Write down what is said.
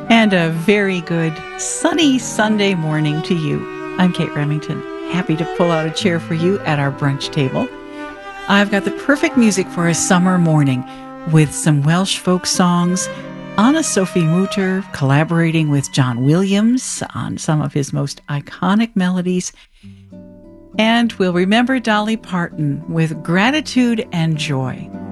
And a very good sunny Sunday morning to you. I'm Kate Remington, happy to pull out a chair for you at our brunch table. I've got the perfect music for a summer morning with some Welsh folk songs, Anna-Sophie Mutter collaborating with John Williams on some of his most iconic melodies, and we'll remember Dolly Parton with Gratitude and Joy.